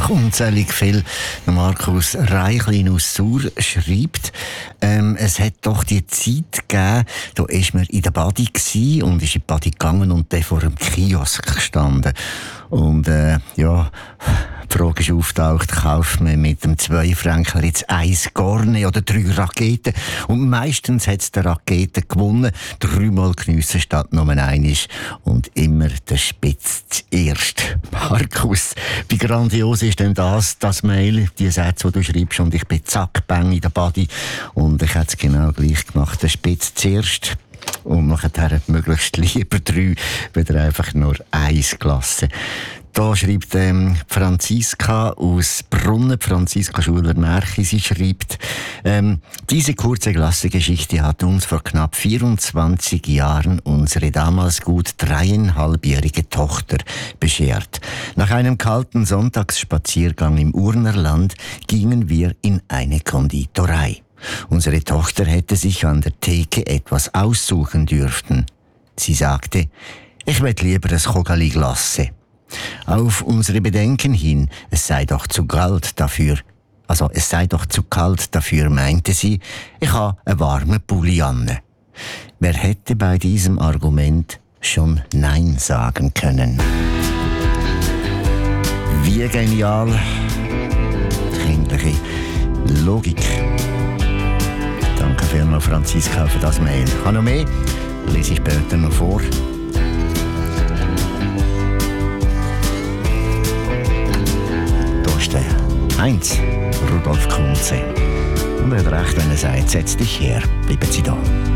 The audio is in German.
unzählig viel. Markus Reichlin aus Sur schreibt, es hat doch die Zeit gegeben, da war man in der Badi und ist in die Badi gegangen und dann vor einem Kiosk gestanden. Und die Frage ist auftaucht, kauft man mit dem 2-Franken jetzt 1 Gorne oder 3 Raketen? Und meistens hat es der Raketen gewonnen. 3-mal geniessen statt nur einmal. Und immer der Spitz zuerst. Markus, wie grandios ist denn das Mail, die Sätze, die du schreibst, und ich bin zack, bang in der Badi. Und ich hätte es genau gleich gemacht. Der Spitz zuerst. Und nachher möglichst lieber 3, wieder einfach nur 1 Klasse. Da schreibt Franziska aus Brunnen, Franziska Schuler-Märchi, sie schreibt, diese kurze Klassengeschichte hat uns vor knapp 24 Jahren unsere damals gut 3,5-jährige Tochter beschert. Nach einem kalten Sonntagsspaziergang im Urnerland gingen wir in eine Konditorei. Unsere Tochter hätte sich an der Theke etwas aussuchen dürfen. Sie sagte, ich möchte lieber ein Chogali Glace. Auf unsere Bedenken hin, es sei doch zu kalt dafür, meinte sie, ich habe einen warmen Pulli an. Wer hätte bei diesem Argument schon Nein sagen können? Wie genial, kindliche Logik. Danke vielmals, Franziska, für das Mail. Ich habe noch mehr, lese ich später noch vor. Heinz, Rudolf Kunze. Und er hat recht, wenn er sagt, setz dich her, bleiben Sie da.